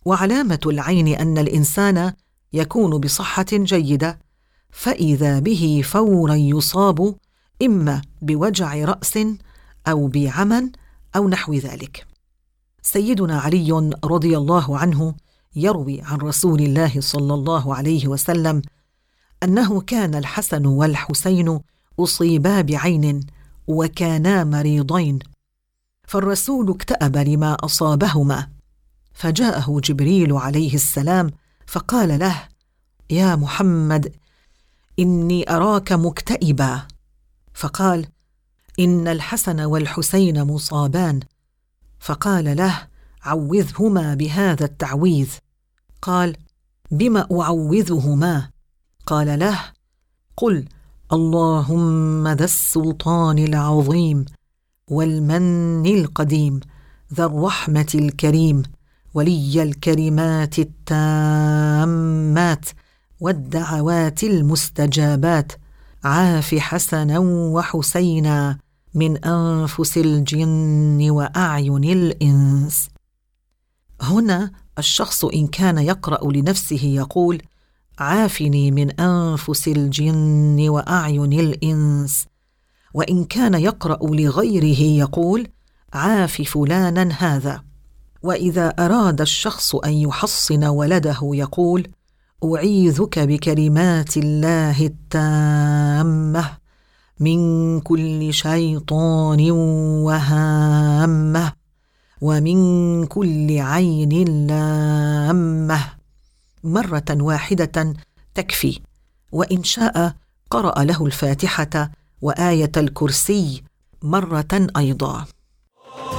وعلامة العين أن الإنسان يكون بصحة جيدة، فإذا به فورا يصاب إما بوجع رأس أو بعمى أو نحو ذلك. سيدنا علي رضي الله عنه يروي عن رسول الله صلى الله عليه وسلم أنه كان الحسن والحسين أصيبا بعين وكانا مريضين، فالرسول اكتأب لما أصابهما، فجاءه جبريل عليه السلام فقال له: يا محمد، إني أراك مكتئبا. فقال: إن الحسن والحسين مصابان. فقال له: عوذهما بهذا التعويذ. قال: بما أعوذهما؟ قال له: قل اللهم ذا السلطان العظيم والمن القديم ذا الرحمة الكريم ولي الكلمات التامات والدعوات المستجابات، عاف حسنا وحسينا من أنفس الجن وأعين الإنس. هنا الشخص إن كان يقرأ لنفسه يقول: عافني من أنفس الجن وأعين الإنس، وإن كان يقرأ لغيره يقول: عاف فلانا هذا. وإذا أراد الشخص أن يحصن ولده يقول: أعيذك بكلمات الله التامة من كل شيطان وهامة ومن كل عين لامة. مرة واحدة تكفي، وإن شاء قرأ له الفاتحة وآية الكرسي مرة أيضا.